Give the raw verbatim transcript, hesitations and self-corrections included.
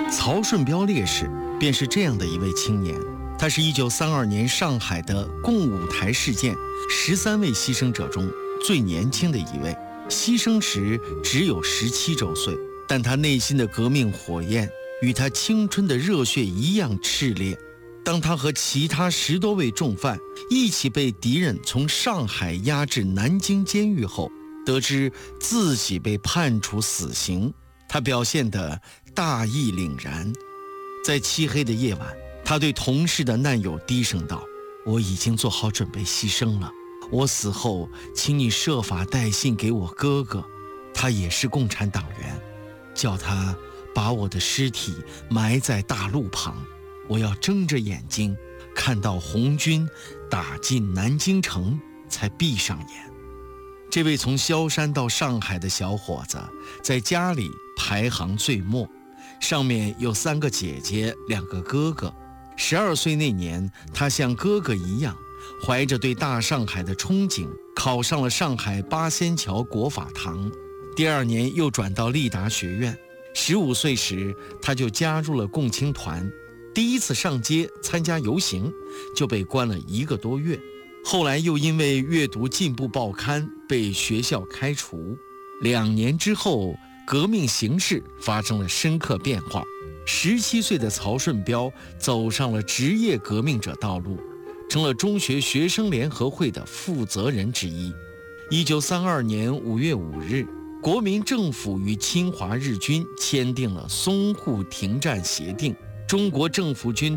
曹顺标烈士便是这样的一位青年，他是一九三二年上海的共舞台事件十三位牺牲者中最年轻的一位，牺牲时只有十七周岁，但他内心的革命火焰与他青春的热血一样炽烈。当他和其他十多位重犯一起被敌人从上海押至南京监狱后，得知自己被判处死刑，他表现得大义凛然。在漆黑的夜晚，他对同事的难友低声道：我已经做好准备牺牲了，我死后请你设法带信给我哥哥，他也是共产党员，叫他把我的尸体埋在大路旁，我要睁着眼睛看到红军打进南京城才闭上眼。这位从萧山到上海的小伙子在家里排行最末，上面有三个姐姐两个哥哥。十二岁那年，他像哥哥一样怀着对大上海的憧憬，考上了上海八仙桥国法堂，第二年又转到立达学院。十五岁时他就加入了共青团，第一次上街参加游行就被关了一个多月，后来又因为阅读进步报刊被学校开除。两年之后，革命形势发生了深刻变化，十七岁的曹顺标走上了职业革命者道路，成了中学学生联合会的负责人之一。一九三二年五月五日，国民政府与侵华日军签订了淞沪停战协定，中国政府军